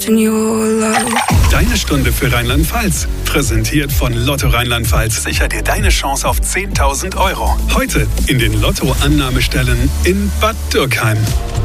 Deine Stunde für Rheinland-Pfalz. Präsentiert von Lotto Rheinland-Pfalz. Sicher dir deine Chance auf 10.000 Euro. Heute in den Lotto-Annahmestellen in Bad Dürkheim.